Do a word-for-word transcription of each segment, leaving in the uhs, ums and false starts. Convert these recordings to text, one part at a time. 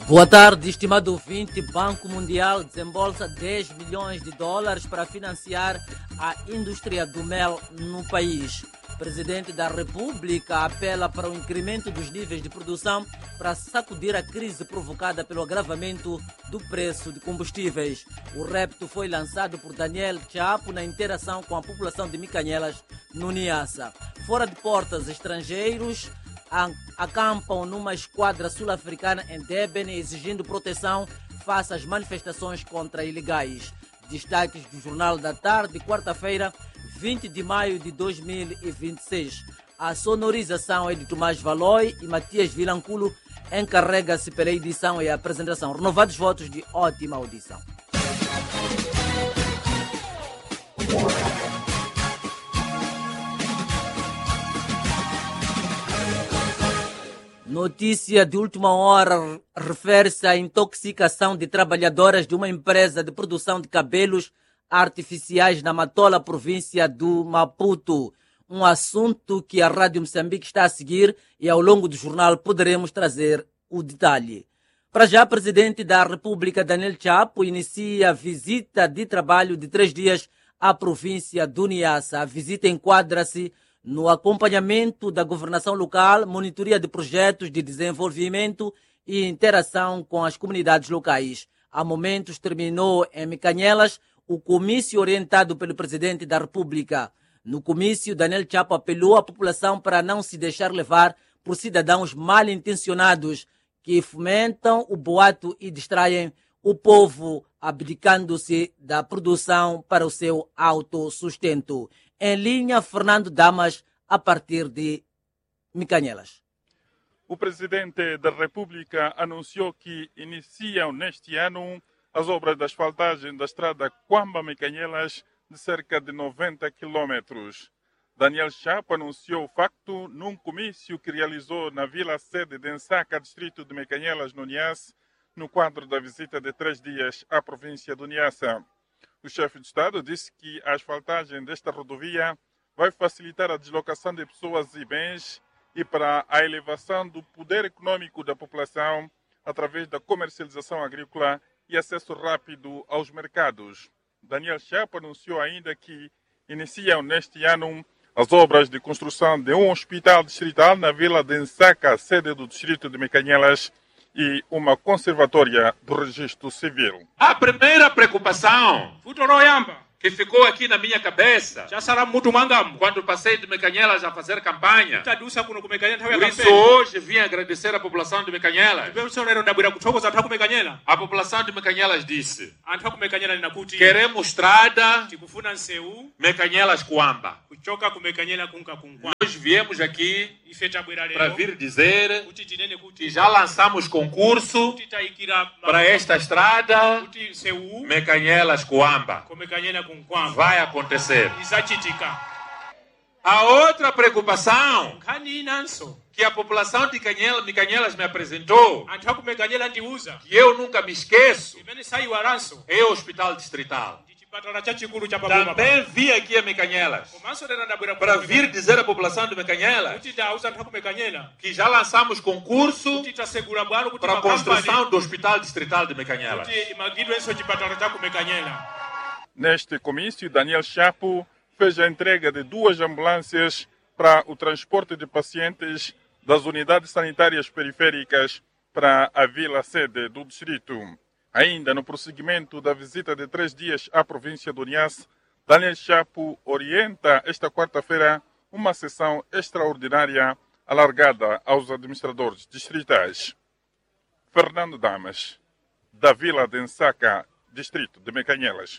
Boa tarde, estimado ouvinte. Banco Mundial desembolsa dez milhões de dólares para financiar a indústria do mel no país. Presidente da República apela para o incremento dos níveis de produção para sacudir a crise provocada pelo agravamento do preço de combustíveis. O repto foi lançado por Daniel Chapo na interação com a população de Micanhelas, no Niassa. Fora de portas, estrangeiros acampam numa esquadra sul-africana em Durban, exigindo proteção face às manifestações contra ilegais. Destaques do Jornal da Tarde, quarta-feira, vinte de maio de dois mil e vinte e seis. A sonorização é de Tomás Valoi e Matias Vilanculo encarrega-se pela edição e apresentação. Renovados votos de ótima audição. Notícia de última hora refere-se à intoxicação de trabalhadoras de uma empresa de produção de cabelos artificiais na Matola, província do Maputo. Um assunto que a Rádio Moçambique está a seguir e ao longo do jornal poderemos trazer o detalhe. Para já, o presidente da República, Daniel Chapo, inicia a visita de trabalho de três dias à província do Niassa. A visita enquadra-se no acompanhamento da governação local, monitoria de projetos de desenvolvimento e interação com as comunidades locais. Há momentos terminou em Micanhelas o comício orientado pelo presidente da República. No comício, Daniel Chapo apelou à população para não se deixar levar por cidadãos mal intencionados que fomentam o boato e distraem o povo, abdicando-se da produção para o seu autossustento. Em linha, Fernando Damas, a partir de Micanhelas. O presidente da República anunciou que iniciam neste ano as obras de asfaltagem da estrada Quamba-Micanhelas de cerca de noventa quilômetros. Daniel Chapo anunciou o facto num comício que realizou na vila-sede de Nsaka, distrito de Micanhelas, no Niassa, no quadro da visita de três dias à província do Niassa. O chefe de Estado disse que a asfaltagem desta rodovia vai facilitar a deslocação de pessoas e bens e para a elevação do poder econômico da população através da comercialização agrícola e acesso rápido aos mercados. Daniel Chapo anunciou ainda que iniciam neste ano as obras de construção de um hospital distrital na vila de Nsaka, sede do distrito de Micanhelas, e uma conservatória do registro civil. A primeira preocupação que ficou aqui na minha cabeça quando passei de Micanhelas a fazer campanha. Por isso hoje vim agradecer a população de Micanhelas. A população de Micanhelas disse: queremos estrada Micanhelas Quamba. Nós viemos aqui para vir dizer que já lançamos concurso para esta estrada Micanhelas Quamba. Vai acontecer. A outra preocupação que a população de Micanhelas me apresentou, que eu nunca me esqueço, é o hospital distrital. Também vim aqui a Micanhelas para vir dizer à população de Micanhelas que já lançamos concurso para a construção do hospital distrital de Micanhelas. Neste comício, Daniel Chapo fez a entrega de duas ambulâncias para o transporte de pacientes das unidades sanitárias periféricas para a vila-sede do distrito. Ainda no prosseguimento da visita de três dias à província do Niassa, Daniel Chapo orienta esta quarta-feira uma sessão extraordinária alargada aos administradores distritais. Fernando Damas, da vila de Nsaka, distrito de Micanhelas.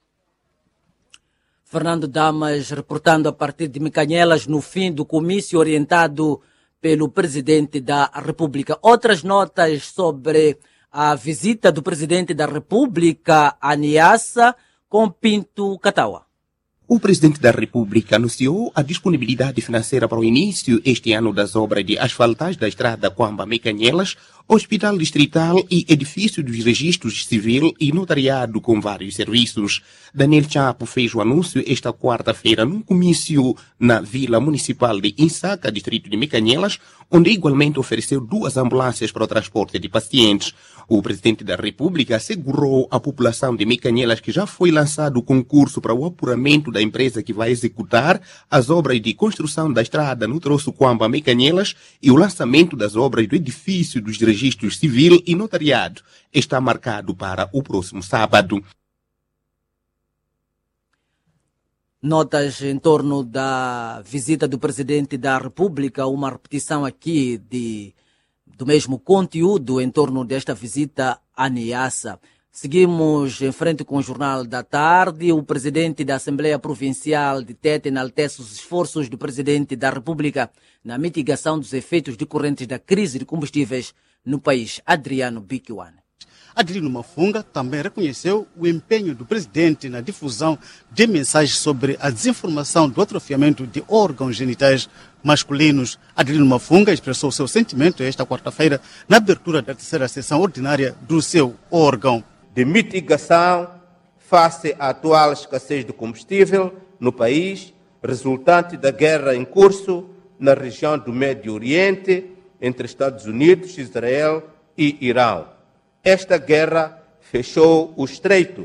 Fernando Damas reportando a partir de Micanhelas no fim do comício orientado pelo presidente da República. Outras notas sobre a visita do presidente da República a Niassa com Pinto Katawa. O presidente da República anunciou a disponibilidade financeira para o início este ano das obras de asfaltagem da estrada Quamba-Micanhelas, hospital distrital e edifício dos registros civil e notariado com vários serviços. Daniel Chapo fez o anúncio esta quarta-feira num comício na Vila Municipal de Insaca, distrito de Mecanhelas, onde igualmente ofereceu duas ambulâncias para o transporte de pacientes. O presidente da República assegurou à população de Mecanhelas que já foi lançado o concurso para o apuramento da empresa que vai executar as obras de construção da estrada no troço Quamba-Mecanhelas e o lançamento das obras do edifício dos registros civil e notariado está marcado para o próximo sábado. Notas em torno da visita do presidente da República, uma repetição aqui de, do mesmo conteúdo em torno desta visita à Niassa. Seguimos em frente com o Jornal da Tarde. O presidente da Assembleia Provincial de Tete enaltece os esforços do presidente da República na mitigação dos efeitos decorrentes da crise de combustíveis no país. Adriano Bikiwan. Adelino Mafunga também reconheceu o empenho do presidente na difusão de mensagens sobre a desinformação do atrofiamento de órgãos genitais masculinos. Adelino Mafunga expressou seu sentimento esta quarta-feira na abertura da terceira sessão ordinária do seu órgão. De mitigação face à atual escassez de combustível no país, resultante da guerra em curso na região do Médio Oriente entre Estados Unidos, Israel e Irão. Esta guerra fechou o estreito,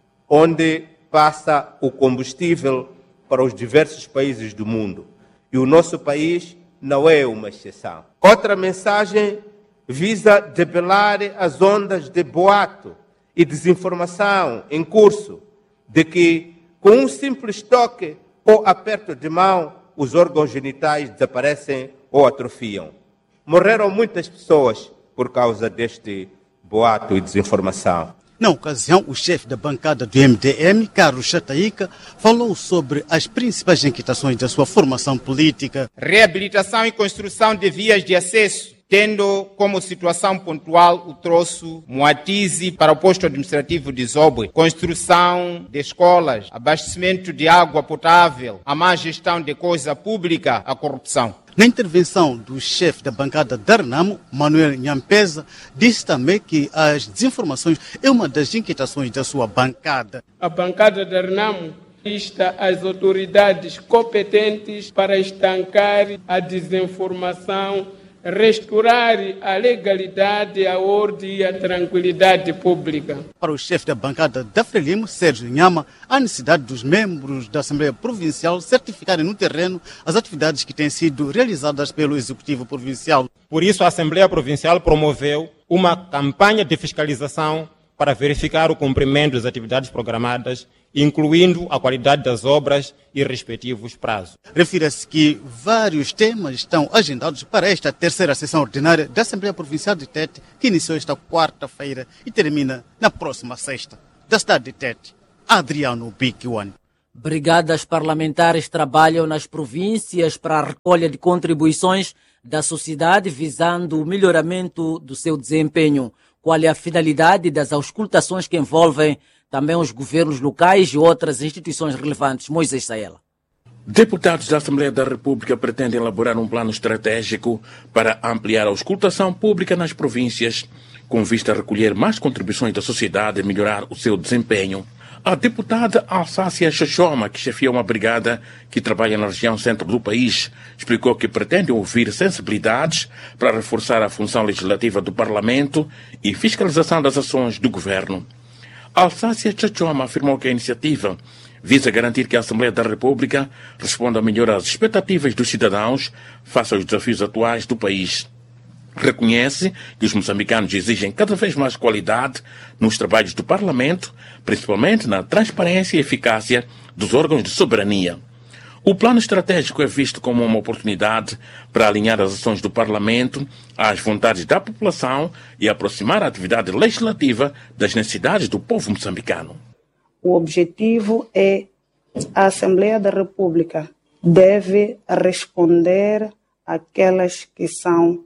onde passa o combustível para os diversos países do mundo. E o nosso país não é uma exceção. Outra mensagem visa debelar as ondas de boato e desinformação em curso de que, com um simples toque ou aperto de mão, os órgãos genitais desaparecem ou atrofiam. Morreram muitas pessoas por causa deste boato e desinformação. Na ocasião, o chefe da bancada do M D M, Carlos Chataíca, falou sobre as principais inquietações da sua formação política. Reabilitação e construção de vias de acesso, tendo como situação pontual o troço Moatize para o posto administrativo de Zobwe, construção de escolas, abastecimento de água potável, a má gestão de coisa pública, a corrupção. Na intervenção do chefe da bancada da Renamo, Manuel Nhampeza, disse também que as desinformações é uma das inquietações da sua bancada. A bancada da Renamo insta as autoridades competentes para estancar a desinformação, restaurar a legalidade, a ordem e a tranquilidade pública. Para o chefe da bancada da Frelimo, Sérgio Nhama, a necessidade dos membros da Assembleia Provincial certificarem no terreno as atividades que têm sido realizadas pelo Executivo Provincial. Por isso, a Assembleia Provincial promoveu uma campanha de fiscalização para verificar o cumprimento das atividades programadas, incluindo a qualidade das obras e respectivos prazos. Refira-se que vários temas estão agendados para esta terceira sessão ordinária da Assembleia Provincial de Tete, que iniciou esta quarta-feira e termina na próxima sexta. Da cidade de Tete, Adriano Bikiwan. Brigadas parlamentares trabalham nas províncias para a recolha de contribuições da sociedade visando o melhoramento do seu desempenho. Qual é a finalidade das auscultações que envolvem também os governos locais e outras instituições relevantes? Moisés Saela. Deputados da Assembleia da República pretendem elaborar um plano estratégico para ampliar a auscultação pública nas províncias, com vista a recolher mais contribuições da sociedade e melhorar o seu desempenho. A deputada Alsácia Xoxoma, que chefia uma brigada que trabalha na região centro do país, explicou que pretende ouvir sensibilidades para reforçar a função legislativa do Parlamento e fiscalização das ações do governo. Alsácia Xoxoma afirmou que a iniciativa visa garantir que a Assembleia da República responda melhor às expectativas dos cidadãos face aos desafios atuais do país. Reconhece que os moçambicanos exigem cada vez mais qualidade nos trabalhos do Parlamento, principalmente na transparência e eficácia dos órgãos de soberania. O plano estratégico é visto como uma oportunidade para alinhar as ações do Parlamento às vontades da população e aproximar a atividade legislativa das necessidades do povo moçambicano. O objetivo é a Assembleia da República deve responder àquelas que são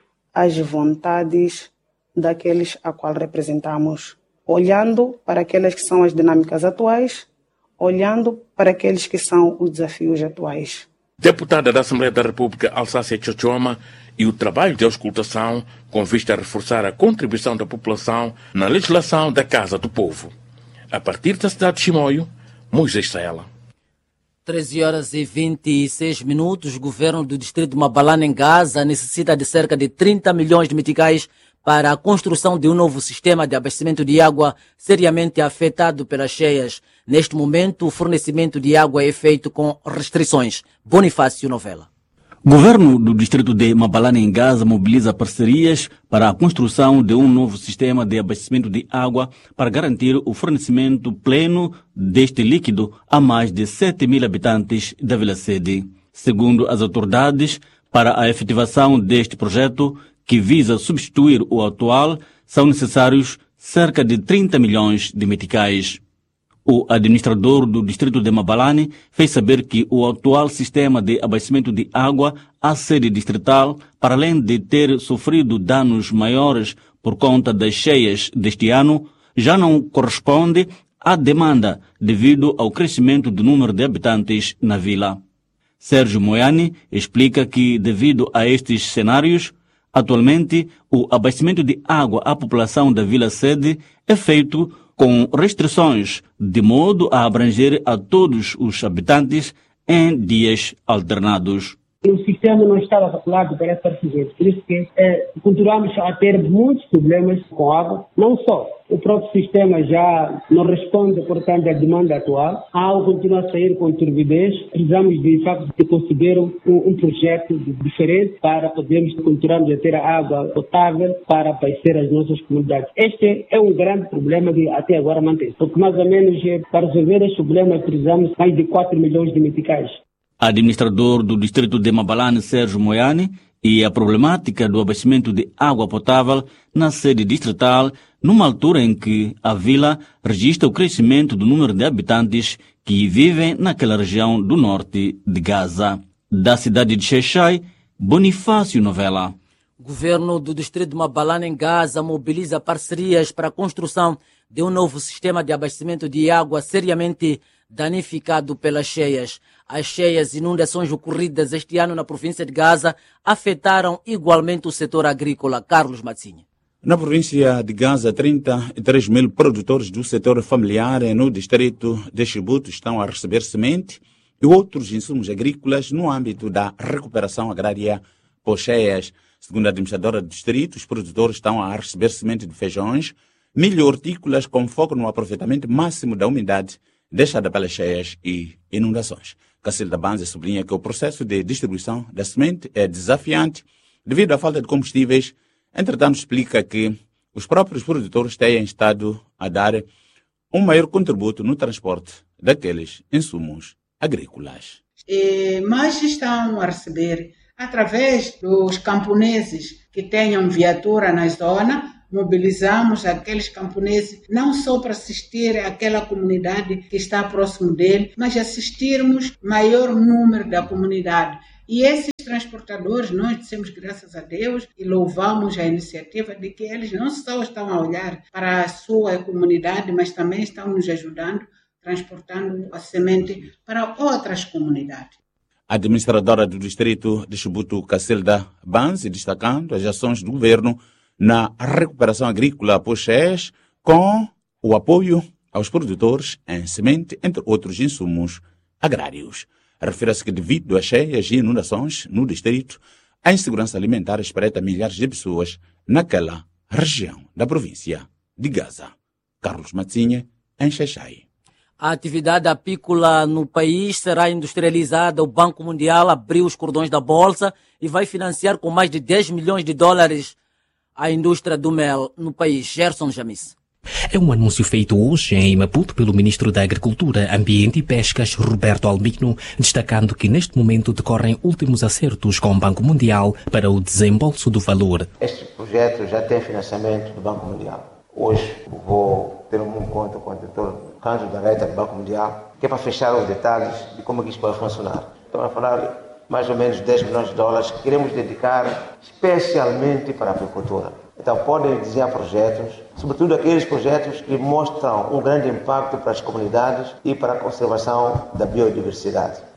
as vontades daqueles a qual representamos, olhando para aquelas que são as dinâmicas atuais, olhando para aqueles que são os desafios atuais. Deputada da Assembleia da República, Alsácia Chochoma, e o trabalho de auscultação com vista a reforçar a contribuição da população na legislação da Casa do Povo. A partir da cidade de Chimoio, Moisés Saela. treze horas e vinte e seis minutos. O governo do distrito de Mabalane, em Gaza, necessita de cerca de trinta milhões de meticais para a construção de um novo sistema de abastecimento de água seriamente afetado pelas cheias. Neste momento, o fornecimento de água é feito com restrições. Bonifácio Novela. O governo do distrito de Mabalane, em Gaza, mobiliza parcerias para a construção de um novo sistema de abastecimento de água para garantir o fornecimento pleno deste líquido a mais de sete mil habitantes da Vila Sede. Segundo as autoridades, para a efetivação deste projeto, que visa substituir o atual, são necessários cerca de trinta milhões de meticais. O administrador do distrito de Mabalane fez saber que o atual sistema de abastecimento de água à sede distrital, para além de ter sofrido danos maiores por conta das cheias deste ano, já não corresponde à demanda devido ao crescimento do número de habitantes na vila. Sérgio Moiani explica que, devido a estes cenários, atualmente o abastecimento de água à população da Vila Sede é feito com restrições, de modo a abranger a todos os habitantes em dias alternados. O sistema não estava calculado para essa residência, por isso que eh, continuamos a ter muitos problemas com água. Não só o próprio sistema já não responde, portanto, à demanda atual. A água continua a sair com turbidez. Precisamos, de facto, de conseguir um, um projeto diferente para podermos continuar a ter a água potável para abastecer as nossas comunidades. Este é um grande problema que até agora mantém, porque mais ou menos para resolver este problema precisamos mais de quatro milhões de meticais. Administrador do distrito de Mabalane, Sérgio Moiani, e a problemática do abastecimento de água potável na sede distrital, numa altura em que a vila registra o crescimento do número de habitantes que vivem naquela região do norte de Gaza. Da cidade de Xai-Xai, Bonifácio Novela. O governo do distrito de Mabalane, em Gaza, mobiliza parcerias para a construção de um novo sistema de abastecimento de água seriamente danificado pelas cheias. As cheias e inundações ocorridas este ano na província de Gaza afetaram igualmente o setor agrícola. Carlos Matzinha. Na província de Gaza, trinta e três mil produtores do setor familiar no distrito de Chibuto estão a receber semente e outros insumos agrícolas no âmbito da recuperação agrária pós-cheias. Segundo a administradora do distrito, os produtores estão a receber semente de feijões, milho hortícolas com foco no aproveitamento máximo da umidade deixada pelas cheias e inundações. Cacilda Banza sublinha que o processo de distribuição da semente é desafiante devido à falta de combustíveis. Entretanto, explica que os próprios produtores têm estado a dar um maior contributo no transporte daqueles insumos agrícolas. E mais estão a receber através dos camponeses que tenham viatura na zona. Mobilizamos aqueles camponeses não só para assistir àquela comunidade que está próximo dele, mas assistirmos maior número da comunidade. E esses transportadores, nós dissemos graças a Deus e louvamos a iniciativa de que eles não só estão a olhar para a sua comunidade, mas também estão nos ajudando, transportando a semente para outras comunidades. A administradora do distrito de Chibuto, Cacilda Banzi, destacando as ações do governo na recuperação agrícola após cheias, com o apoio aos produtores em semente, entre outros insumos agrários. Refere-se que, devido às cheias e inundações no distrito, a insegurança alimentar espreita milhares de pessoas naquela região da província de Gaza. Carlos Matzinha, em Xai-Xai. A atividade apícola no país será industrializada. O Banco Mundial abriu os cordões da Bolsa e vai financiar com mais de dez milhões de dólares a indústria do mel no país. Gerson Jamis. É um anúncio feito hoje em Maputo pelo Ministro da Agricultura, Ambiente e Pescas, Roberto Albino, destacando que neste momento decorrem últimos acertos com o Banco Mundial para o desembolso do valor. Este projeto já tem financiamento do Banco Mundial. Hoje vou ter um encontro com o doutor Cândido Dareta do Banco Mundial, que é para fechar os detalhes de como isso pode funcionar. Estamos a falar mais ou menos dez milhões de dólares que queremos dedicar especialmente para a agricultura. Então podem desenhar projetos, sobretudo aqueles projetos que mostram um grande impacto para as comunidades e para a conservação da biodiversidade.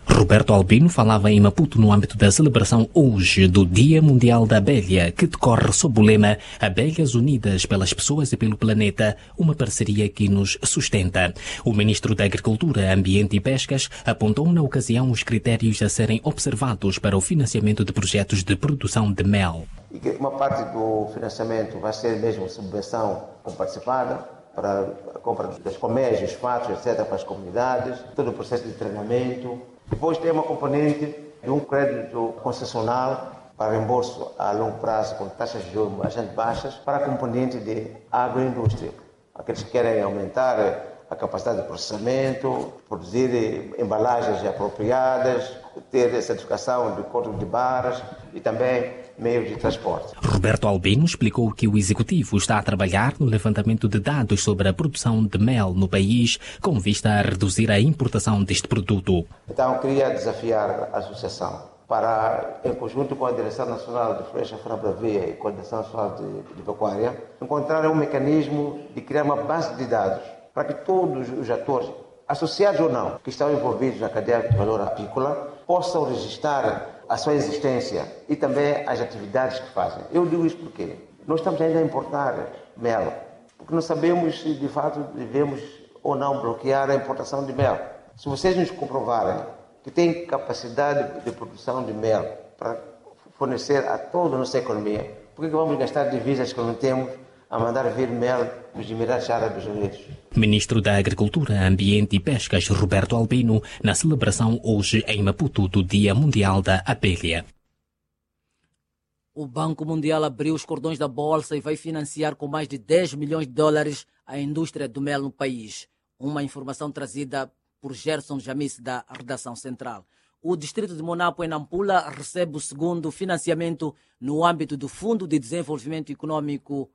Roberto Albino falava em Maputo no âmbito da celebração hoje do Dia Mundial da Abelha, que decorre sob o lema Abelhas Unidas pelas Pessoas e pelo Planeta, uma parceria que nos sustenta. O ministro da Agricultura, Ambiente e Pescas apontou na ocasião os critérios a serem observados para o financiamento de projetos de produção de mel. Uma parte do financiamento vai ser mesmo subvenção comparticipada para a compra das colmeias, fatos, etcétera, para as comunidades, todo o processo de treinamento. Depois tem uma componente de um crédito concessional para reembolso a longo prazo com taxas de juros bastante baixas para a componente de agroindústria. Aqueles que querem aumentar a capacidade de processamento, produzir embalagens apropriadas, ter certificação de código de barras e também meios de transporte. Roberto Albino explicou que o Executivo está a trabalhar no levantamento de dados sobre a produção de mel no país, com vista a reduzir a importação deste produto. Então, queria desafiar a Associação para, em conjunto com a Direção Nacional de Florestas, Fauna Bravia e com a Direção Nacional de, de Pecuária, encontrar um mecanismo de criar uma base de dados para que todos os atores, associados ou não, que estão envolvidos na cadeia de valor apícola, possam registrar a sua existência e também as atividades que fazem. Eu digo isso porque nós estamos ainda a importar mel, porque não sabemos se de fato devemos ou não bloquear a importação de mel. Se vocês nos comprovarem que tem capacidade de produção de mel para fornecer a toda a nossa economia, por que vamos gastar divisas que não temos a mandar vir mel dos Emirados Árabes Unidos? Ministro da Agricultura, Ambiente e Pescas, Roberto Albino, na celebração hoje em Maputo do Dia Mundial da Abelha. O Banco Mundial abriu os cordões da Bolsa e vai financiar com mais de dez milhões de dólares a indústria do mel no país. Uma informação trazida por Gerson Jamis, da redação central. O distrito de Monapo, em Nampula, recebe o segundo financiamento no âmbito do Fundo de Desenvolvimento Econômico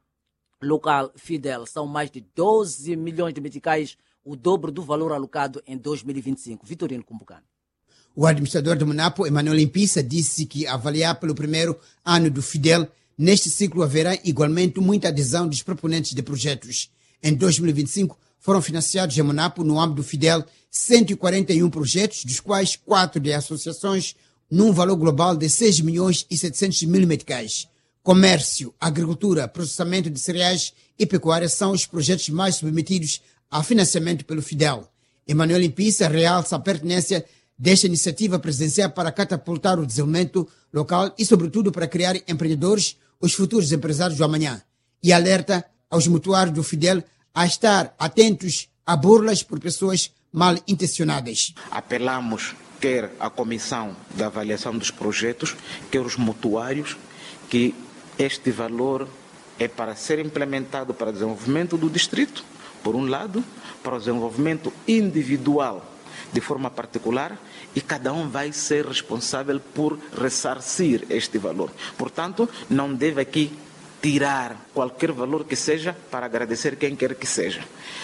Local Fidel. São mais de doze milhões de meticais, o dobro do valor alocado em dois mil e vinte e cinco. Vitorino Kumbucano. O administrador de Monapo, Emanuel Impissa, disse que, a avaliar pelo primeiro ano do Fidel, neste ciclo haverá igualmente muita adesão dos proponentes de projetos. Em dois mil e vinte e cinco, foram financiados em Monapo, no âmbito do Fidel, cento e quarenta e um projetos, dos quais quatro de associações, num valor global de seis milhões e setecentos mil meticais. Comércio, agricultura, processamento de cereais e pecuária são os projetos mais submetidos a financiamento pelo Fidel. Emanuel Impissa realça a pertinência desta iniciativa presidencial para catapultar o desenvolvimento local e, sobretudo, para criar empreendedores, os futuros empresários do amanhã. E alerta aos mutuários do Fidel a estar atentos a burlas por pessoas mal intencionadas. Apelamos, quer a Comissão de Avaliação dos Projetos, quer os mutuários, que este valor é para ser implementado para o desenvolvimento do distrito, por um lado, para o desenvolvimento individual, de forma particular, e cada um vai ser responsável por ressarcir este valor. Portanto, não deve aqui tirar qualquer valor que seja para agradecer quem quer que seja.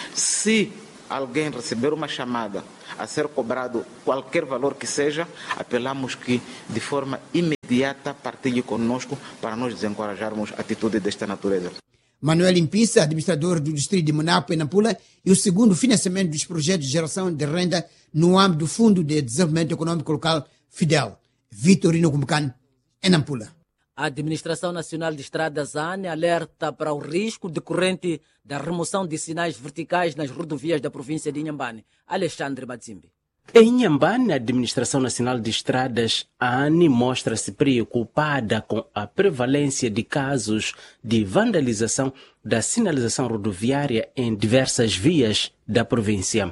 Se alguém receber uma chamada a ser cobrado qualquer valor que seja, apelamos que de forma imediata partilhe conosco para nós desencorajarmos atitude desta natureza. Manuel Impissa, administrador do distrito de Monapo, em Nampula, e o segundo financiamento dos projetos de geração de renda no âmbito do Fundo de Desenvolvimento Econômico Local Fidel. Vitorino Kumbucano, em Nampula. A Administração Nacional de Estradas, A N, alerta para o risco decorrente da remoção de sinais verticais nas rodovias da província de Inhambane. Alexandre Batsimbi. Em Inhambane, a Administração Nacional de Estradas, a ANI, mostra-se preocupada com a prevalência de casos de vandalização da sinalização rodoviária em diversas vias da província.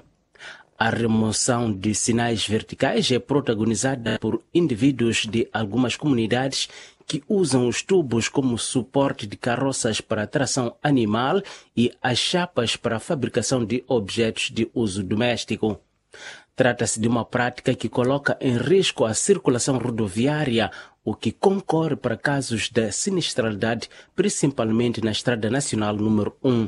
A remoção de sinais verticais é protagonizada por indivíduos de algumas comunidades que usam os tubos como suporte de carroças para tração animal e as chapas para a fabricação de objetos de uso doméstico. Trata-se de uma prática que coloca em risco a circulação rodoviária, o que concorre para casos de sinistralidade, principalmente na Estrada Nacional número um.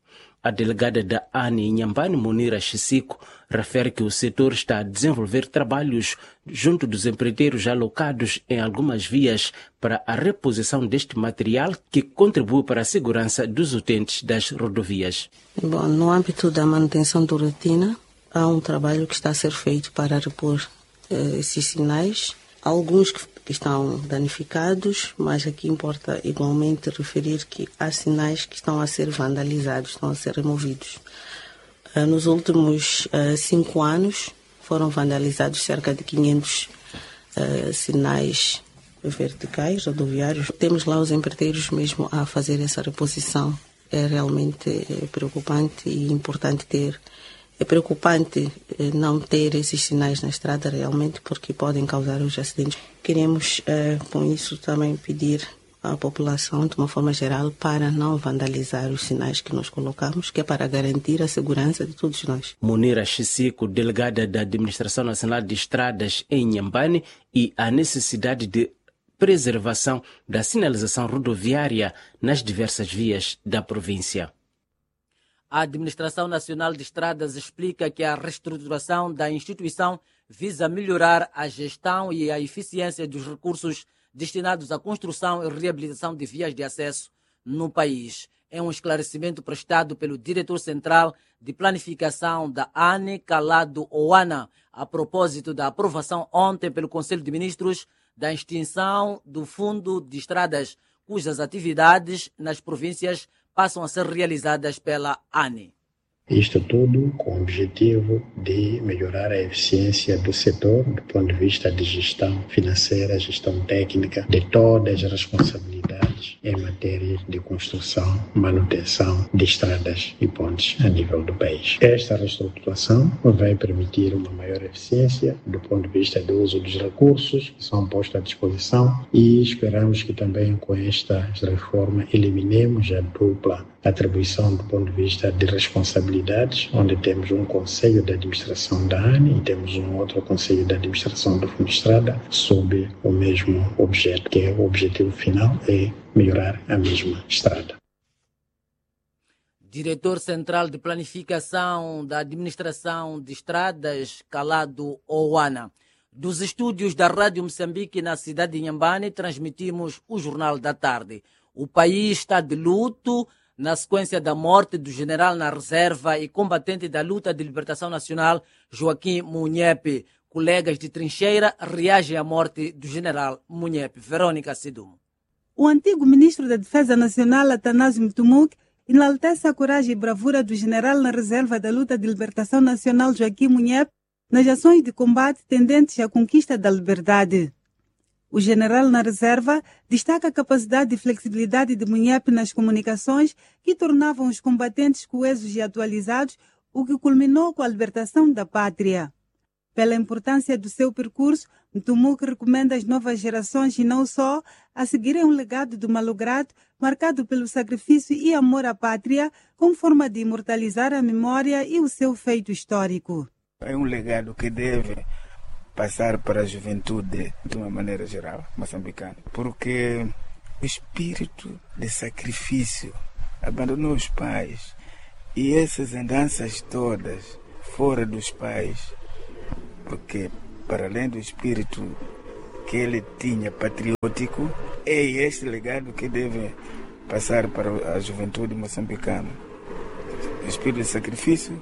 A delegada da ANI em Inhambane, Monira Chisico, refere que o setor está a desenvolver trabalhos junto dos empreiteiros alocados em algumas vias para a reposição deste material que contribui para a segurança dos utentes das rodovias. Bom, no âmbito da manutenção da rotina, há um trabalho que está a ser feito para repor uh, esses sinais. Alguns que, que estão danificados, mas aqui importa igualmente referir que há sinais que estão a ser vandalizados, estão a ser removidos. Uh, nos últimos uh, cinco anos foram vandalizados cerca de quinhentos uh, sinais verticais, rodoviários. Temos lá os empreiteiros mesmo a fazer essa reposição. É realmente preocupante e importante ter. É preocupante não ter esses sinais na estrada realmente, porque podem causar os acidentes. Queremos, uh, com isso, também pedir à população, de uma forma geral, para não vandalizar os sinais que nós colocamos, que é para garantir a segurança de todos nós. Munira Chisico, delegada da Administração Nacional de Estradas em Inhambane, e a necessidade de preservação da sinalização rodoviária nas diversas vias da província. A Administração Nacional de Estradas explica que a reestruturação da instituição visa melhorar a gestão e a eficiência dos recursos destinados à construção e reabilitação de vias de acesso no país. É um esclarecimento prestado pelo diretor central de planificação da A N E, Calado Oana, a propósito da aprovação ontem pelo Conselho de Ministros da extinção do Fundo de Estradas, cujas atividades nas províncias passam a ser realizadas pela A N E. Isto tudo com o objetivo de melhorar a eficiência do setor do ponto de vista de gestão financeira, gestão técnica, de todas as responsabilidades em matéria de construção, manutenção de estradas e pontes a nível do país. Esta reestruturação vai permitir uma maior eficiência do ponto de vista do uso dos recursos que são postos à disposição e esperamos que também com esta reforma eliminemos a dupla atribuição do ponto de vista de responsabilidades, onde temos um conselho de administração da A N E e temos um outro conselho de administração do Fundo de Estrada sob o mesmo objeto, que é o objetivo final é melhorar a mesma estrada. Diretor Central de Planificação da Administração de Estradas, Calado Oana. Dos estúdios da Rádio Moçambique na cidade de Inhambane, transmitimos o Jornal da Tarde. O país está de luto na sequência da morte do general na reserva e combatente da luta de libertação nacional, Joaquim Munhepe. Colegas de trincheira reagem à morte do general Munhepe. Verônica Sidumo. O antigo ministro da Defesa Nacional, Atanásio Mtumuk, enaltece a coragem e bravura do general na reserva da luta de libertação nacional, Joaquim Munhepe, nas ações de combate tendentes à conquista da liberdade. O general na reserva destaca a capacidade e flexibilidade de Munhepe nas comunicações que tornavam os combatentes coesos e atualizados, o que culminou com a libertação da pátria. Pela importância do seu percurso, Mtumuk recomenda às novas gerações e não só a seguirem um legado do malogrado marcado pelo sacrifício e amor à pátria como forma de imortalizar a memória e o seu feito histórico. É um legado que deve passar para a juventude de uma maneira geral moçambicana, porque o espírito de sacrifício abandonou os pais e essas andanças todas fora dos pais, porque para além do espírito que ele tinha patriótico, é este legado que deve passar para a juventude moçambicana, o espírito de sacrifício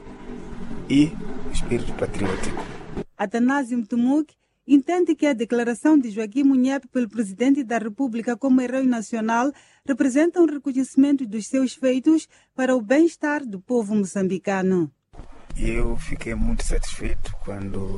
e o espírito patriótico. Atanásio Mtumuk entende que a declaração de Joaquim Munhepe pelo presidente da República como herói nacional representa um reconhecimento dos seus feitos para o bem-estar do povo moçambicano. Eu fiquei muito satisfeito quando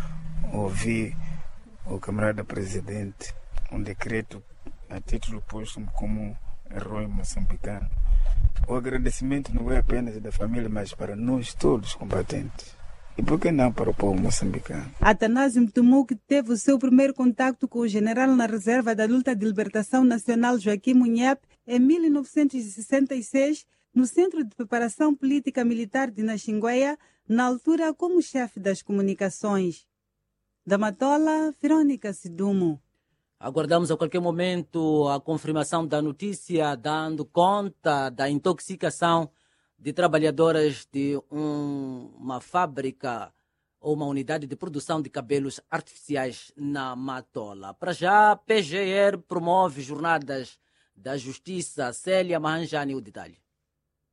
ouvi o camarada presidente um decreto a título póstumo como herói moçambicano. O agradecimento não é apenas da família, mas para nós todos combatentes. E por que não para o povo moçambicano? Atanásio Mtumuk teve o seu primeiro contato com o general na reserva da luta de libertação nacional Joaquim Munhepe em mil novecentos e sessenta e seis, no Centro de Preparação Política Militar de Naxingueia, na altura como chefe das comunicações. Da Matola, Verônica Sidumo. Aguardamos a qualquer momento a confirmação da notícia dando conta da intoxicação de trabalhadoras de um, uma fábrica ou uma unidade de produção de cabelos artificiais na Matola. Para já, a P G R promove jornadas da Justiça. Célia Mahanjani, o detalhe.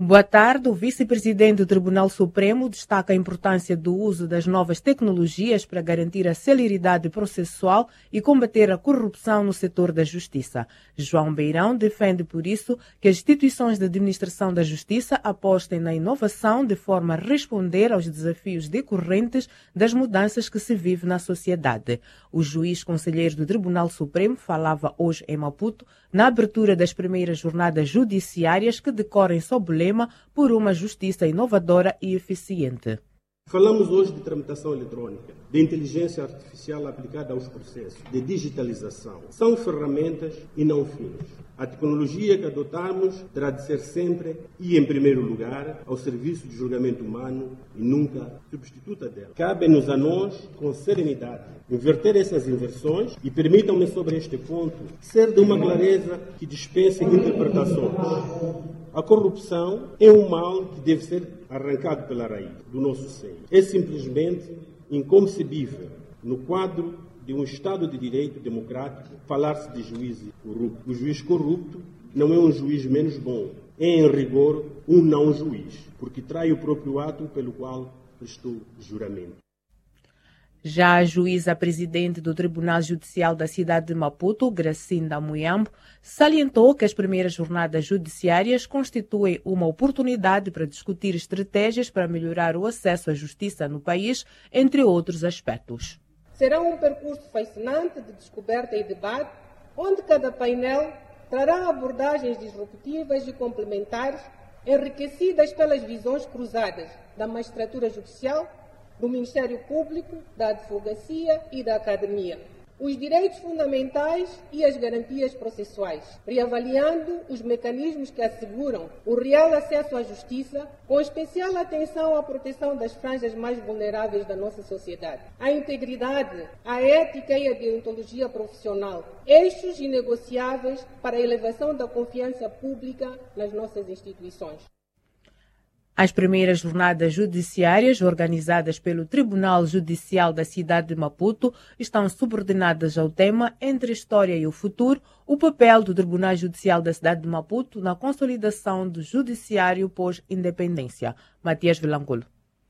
Boa tarde. O vice-presidente do Tribunal Supremo destaca a importância do uso das novas tecnologias para garantir a celeridade processual e combater a corrupção no setor da justiça. João Beirão defende, por isso, que as instituições de administração da justiça apostem na inovação de forma a responder aos desafios decorrentes das mudanças que se vive na sociedade. O juiz conselheiro do Tribunal Supremo falava hoje em Maputo na abertura das primeiras jornadas judiciárias que decorrem sob o lema por uma justiça inovadora e eficiente. Falamos hoje de tramitação eletrônica, de inteligência artificial aplicada aos processos, de digitalização. São ferramentas e não fins. A tecnologia que adotamos terá de ser sempre e, em primeiro lugar, ao serviço do julgamento humano e nunca substituta dela. Cabe-nos a nós, com serenidade, inverter essas inversões e permitam-me sobre este ponto ser de uma clareza que dispense interpretações. A corrupção é um mal que deve ser arrancado pela raiz do nosso seio. É simplesmente inconcebível, no quadro de um Estado de Direito democrático, falar-se de juiz corrupto. O juiz corrupto não é um juiz menos bom, é, em rigor, um não-juiz, porque trai o próprio ato pelo qual prestou juramento. Já a juíza presidente do Tribunal Judicial da cidade de Maputo, Gracinda Muyambo, salientou que as primeiras jornadas judiciárias constituem uma oportunidade para discutir estratégias para melhorar o acesso à justiça no país, entre outros aspectos. Será um percurso fascinante de descoberta e debate, onde cada painel trará abordagens disruptivas e complementares, enriquecidas pelas visões cruzadas da magistratura judicial, do Ministério Público, da Advocacia e da Academia. Os direitos fundamentais e as garantias processuais, reavaliando os mecanismos que asseguram o real acesso à justiça, com especial atenção à proteção das franjas mais vulneráveis da nossa sociedade. A integridade, a ética e a deontologia profissional, eixos inegociáveis para a elevação da confiança pública nas nossas instituições. As primeiras jornadas judiciárias, organizadas pelo Tribunal Judicial da cidade de Maputo, estão subordinadas ao tema Entre a História e o Futuro, o papel do Tribunal Judicial da cidade de Maputo na consolidação do judiciário pós-independência. Matias Vilanculo.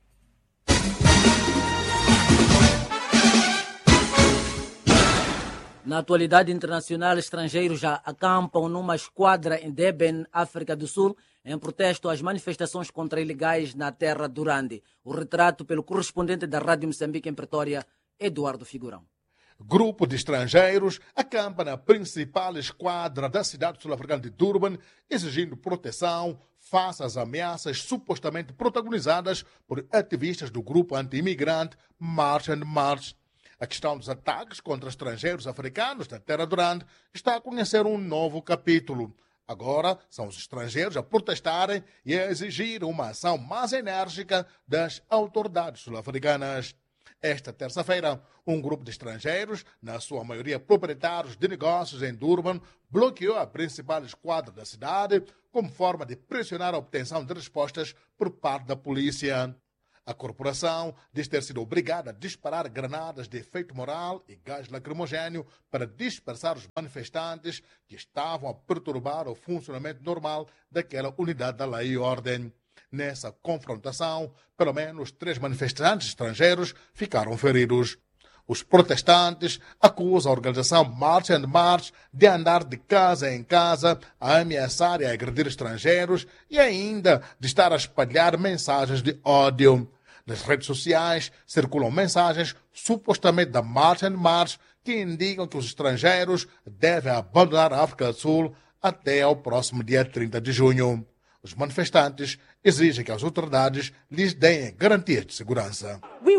Na atualidade internacional, estrangeiros já acampam numa esquadra em Deben, África do Sul, em protesto às manifestações contra ilegais na terra do Rande. O retrato pelo correspondente da Rádio Moçambique em Pretória, Eduardo Figurão. Grupo de estrangeiros acampa na principal esquadra da cidade sul-africana de Durban, exigindo proteção face às ameaças supostamente protagonizadas por ativistas do grupo anti-imigrante March and March. A questão dos ataques contra estrangeiros africanos da terra do Rande está a conhecer um novo capítulo. Agora são os estrangeiros a protestarem e a exigir uma ação mais enérgica das autoridades sul-africanas. Esta terça-feira, um grupo de estrangeiros, na sua maioria proprietários de negócios em Durban, bloqueou a principal esquadra da cidade como forma de pressionar a obtenção de respostas por parte da polícia. A corporação diz ter sido obrigada a disparar granadas de efeito moral e gás lacrimogéneo para dispersar os manifestantes que estavam a perturbar o funcionamento normal daquela unidade da lei e ordem. Nessa confrontação, pelo menos três manifestantes estrangeiros ficaram feridos. Os protestantes acusam a organização March and March de andar de casa em casa a ameaçar e a agredir estrangeiros e ainda de estar a espalhar mensagens de ódio. Nas redes sociais circulam mensagens supostamente da March and March que indicam que os estrangeiros devem abandonar a África do Sul até ao próximo dia trinta de junho. Os manifestantes exigem que as autoridades lhes deem garantias de segurança.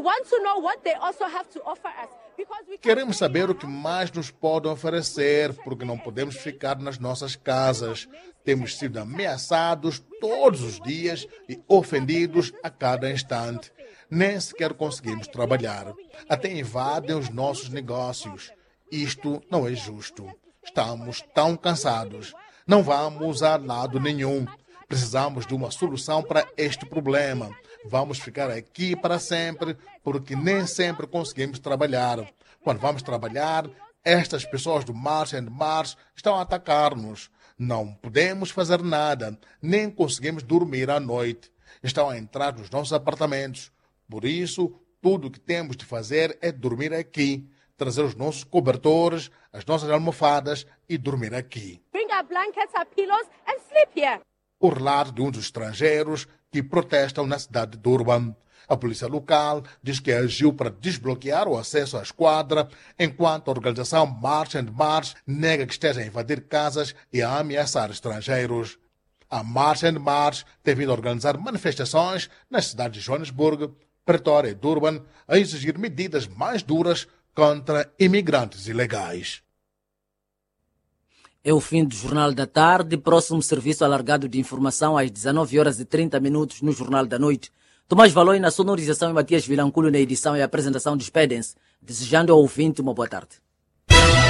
Queremos saber o que mais nos podem oferecer, porque não podemos ficar nas nossas casas. Temos sido ameaçados todos os dias e ofendidos a cada instante. Nem sequer conseguimos trabalhar. Até invadem os nossos negócios. Isto não é justo. Estamos tão cansados. Não vamos a lado nenhum. Precisamos de uma solução para este problema. Vamos ficar aqui para sempre, porque nem sempre conseguimos trabalhar. Quando vamos trabalhar, estas pessoas do March and March estão a atacar-nos. Não podemos fazer nada, nem conseguimos dormir à noite. Estão a entrar nos nossos apartamentos. Por isso, tudo o que temos de fazer é dormir aqui, trazer os nossos cobertores, as nossas almofadas e dormir aqui. Bring our blankets, our pillows and sleep here. O relato de um dos estrangeiros que protestam na cidade de Durban. A polícia local diz que agiu para desbloquear o acesso à esquadra, enquanto a organização March and March nega que esteja a invadir casas e a ameaçar estrangeiros. A March and March tem vindo a organizar manifestações nas cidades de Joanesburgo, Pretória e Durban, a exigir medidas mais duras contra imigrantes ilegais. É o fim do Jornal da Tarde. Próximo serviço alargado de informação às dezenove horas e trinta minutos no Jornal da Noite. Tomás Valoi na sonorização e Matias Vilanculo na edição e apresentação. Despedem-se, desejando ao ouvinte uma boa tarde.